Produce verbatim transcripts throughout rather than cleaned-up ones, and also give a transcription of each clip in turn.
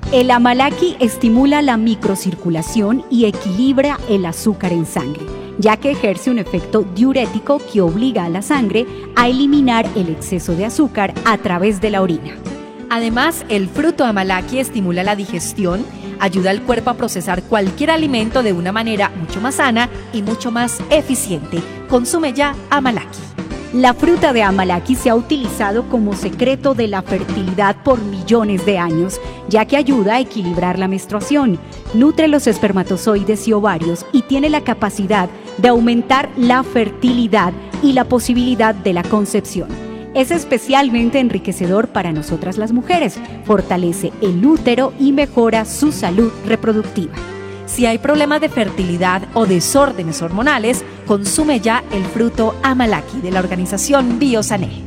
El amalaki estimula la microcirculación y equilibra el azúcar en sangre, ya que ejerce un efecto diurético que obliga a la sangre a eliminar el exceso de azúcar a través de la orina. Además, el fruto amalaki estimula la digestión, ayuda al cuerpo a procesar cualquier alimento de una manera mucho más sana y mucho más eficiente. Consume ya amalaki. La fruta de amalaki se ha utilizado como secreto de la fertilidad por millones de años, ya que ayuda a equilibrar la menstruación, nutre los espermatozoides y ovarios y tiene la capacidad de aumentar la fertilidad y la posibilidad de la concepción. Es especialmente enriquecedor para nosotras las mujeres, fortalece el útero y mejora su salud reproductiva. Si hay problemas de fertilidad o desórdenes hormonales, consume ya el fruto amalaki de la organización Biosané.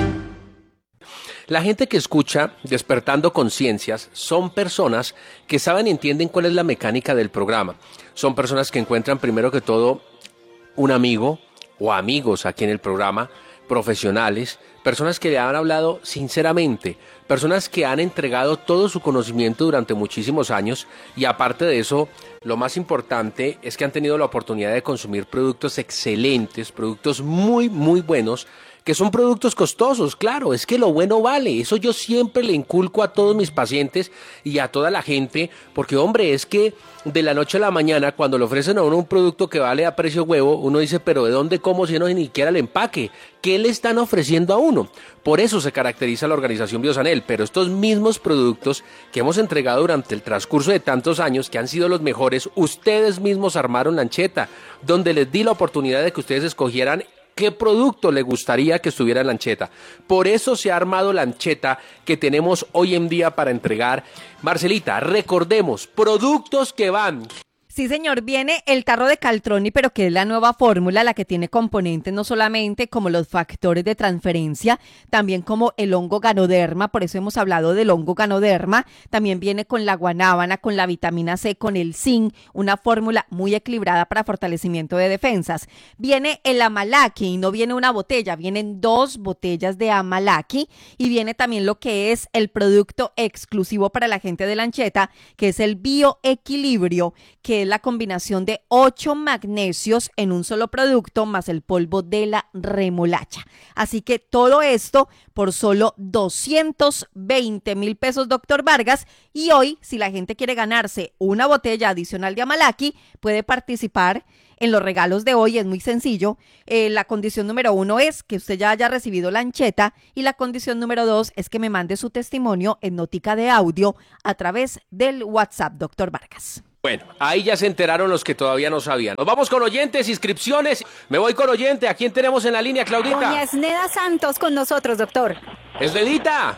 La gente que escucha Despertando Conciencias son personas que saben y entienden cuál es la mecánica del programa. Son personas que encuentran primero que todo un amigo o amigos aquí en el programa, profesionales, personas que le han hablado sinceramente, personas que han entregado todo su conocimiento durante muchísimos años y aparte de eso, lo más importante es que han tenido la oportunidad de consumir productos excelentes, productos muy, muy buenos, que son productos costosos, claro, es que lo bueno vale, eso yo siempre le inculco a todos mis pacientes y a toda la gente, porque hombre, es que de la noche a la mañana, cuando le ofrecen a uno un producto que vale a precio huevo, uno dice, pero ¿de dónde como si no ni siquiera el empaque? ¿Qué le están ofreciendo a uno? Por eso se caracteriza la organización Biosanel, pero estos mismos productos que hemos entregado durante el transcurso de tantos años, que han sido los mejores, ustedes mismos armaron Lancheta, donde les di la oportunidad de que ustedes escogieran qué producto le gustaría que estuviera en Lancheta. Por eso se ha armado Lancheta que tenemos hoy en día para entregar. Marcelita, recordemos, productos que van... Sí, señor, viene el tarro de Caltroni, pero que es la nueva fórmula, la que tiene componentes no solamente como los factores de transferencia, también como el hongo Ganoderma, por eso hemos hablado del hongo Ganoderma, también viene con la guanábana, con la vitamina C, con el zinc, una fórmula muy equilibrada para fortalecimiento de defensas. Viene el amalaki, y no viene una botella, vienen dos botellas de amalaki, y viene también lo que es el producto exclusivo para la gente de Lancheta, que es el bioequilibrio, que es la combinación de ocho magnesios en un solo producto más el polvo de la remolacha. Así que todo esto por solo doscientos veinte mil pesos, doctor Vargas. Y hoy, si la gente quiere ganarse una botella adicional de amalaki, puede participar en los regalos de hoy. Es muy sencillo. Eh, la condición número uno es que usted ya haya recibido Lancheta y la condición número dos es que me mande su testimonio en notica de audio a través del WhatsApp, doctor Vargas. Bueno, ahí ya se enteraron los que todavía no sabían. Nos vamos con oyentes, inscripciones. Me voy con oyente. ¿A quién tenemos en la línea, Claudita? Doña Esneda Santos con nosotros, doctor. ¿Esnedita?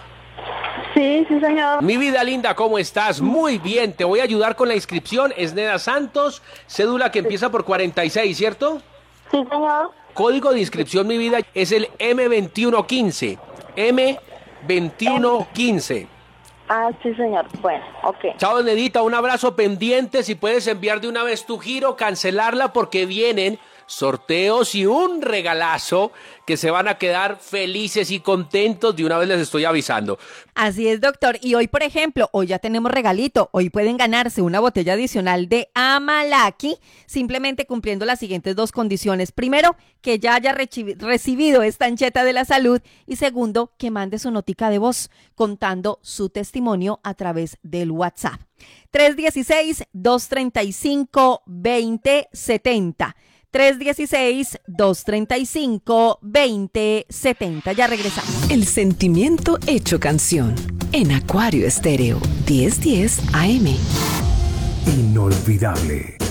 Sí, sí, señor. Mi vida linda, ¿cómo estás? Muy bien, te voy a ayudar con la inscripción. Esneda Santos, cédula que empieza por cuarenta y seis, ¿cierto? Sí, señor. Código de inscripción, mi vida, es el eme veintiuno quince. eme veintiuno quince. Ah, sí, señor. Bueno, ok. Chao, Esnedita, un abrazo pendiente. Si puedes enviar de una vez tu giro, cancelarla porque vienen sorteos y un regalazo que se van a quedar felices y contentos. De una vez les estoy avisando. Así es, doctor. Y hoy, por ejemplo, hoy ya tenemos regalito. Hoy pueden ganarse una botella adicional de amalaki, simplemente cumpliendo las siguientes dos condiciones. Primero, que ya haya rechi- recibido esta Lancheta de la salud. Y segundo, que mande su notica de voz contando su testimonio a través del WhatsApp. tres uno seis, dos tres cinco, dos cero siete cero. tres uno seis, dos tres cinco, dos cero siete cero. Ya regresamos. El sentimiento hecho canción en Acuario Estéreo diez diez A M. Inolvidable.